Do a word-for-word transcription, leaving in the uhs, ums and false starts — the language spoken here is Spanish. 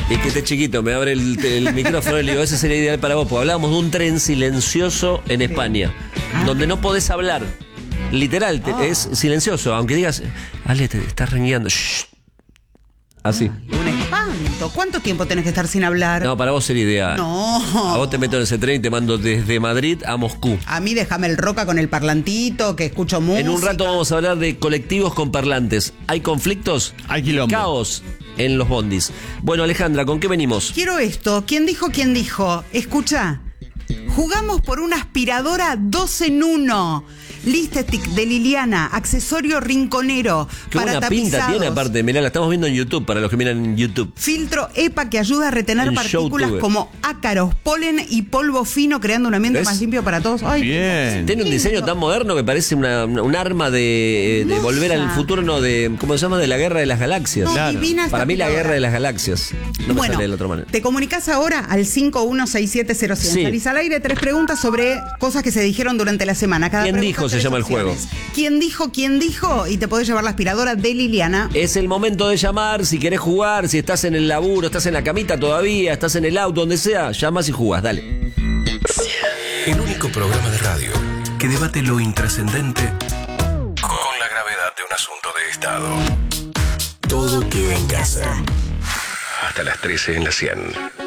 Y que este chiquito me abre el, el micrófono y le digo, ese sería ideal para vos, porque hablábamos de un tren silencioso en España, ah. donde no podés hablar. Literal, te, oh. es silencioso, aunque digas, Ale, te estás rengueando. Shh. Así. Un espanto. ¿Cuánto tiempo tenés que estar sin hablar? No, para vos sería ideal. No. A vos te meto en ese tren y te mando desde Madrid a Moscú. A mí déjame el roca con el parlantito, que escucho música. En un rato vamos a hablar de colectivos con parlantes. ¿Hay conflictos? Hay quilombo. Caos en los bondis. Bueno, Alejandra, ¿con qué venimos? Quiero esto. ¿Quién dijo, quién dijo? Escucha. Jugamos por una aspiradora dos en uno. Listestick de Liliana, accesorio rinconero. Qué para buena tapizados. Pinta tiene aparte, mirá, la estamos viendo en YouTube, para los que miran en YouTube. Filtro EPA que ayuda a retener El partículas Showtube. como ácaros, polen y polvo fino, creando un ambiente ¿Ves? más limpio para todos. Ay, bien. Tiene un diseño tan moderno que parece una, una- un arma de, de volver al futuro, no, de, ¿cómo se llama? De la guerra de las galaxias. No, Claro. divina esta Para mí la aspiradora. guerra de las galaxias. No me Bueno, sale de la otra manera. te comunicas ahora al cinco uno seis siete cero cien. Sí. Salís al aire, tres preguntas sobre cosas que se dijeron durante la semana. Cada ¿Quién pregunta, dijo? Se tres llama el opciones. juego. ¿Quién dijo? ¿Quién dijo? Y te podés llevar la aspiradora de Liliana. Es el momento de llamar, si querés jugar, si estás en el laburo, estás en la camita todavía, estás en el auto, donde sea, llamas y jugás, dale. El único programa de radio que debate lo intrascendente con la gravedad de un asunto de Estado. Todo queda en casa. Hasta las trece en la cien.